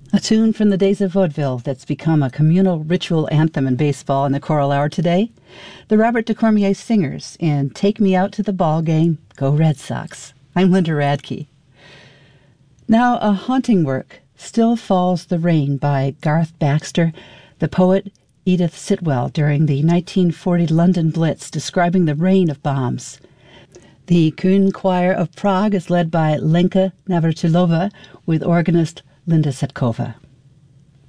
A tune from the days of vaudeville that's become a communal ritual anthem in baseball in the choral hour today. The Robert DeCormier Singers in Take Me Out to the Ball Game, Go Red Sox. I'm Linda Radke. Now, a haunting work, Still Falls the Rain by Garth Baxter, the poet Edith Sitwell during the 1940 London Blitz, describing the rain of bombs. The Kuhn Choir of Prague is led by Lenka Navratilova with organist Linda Setkova.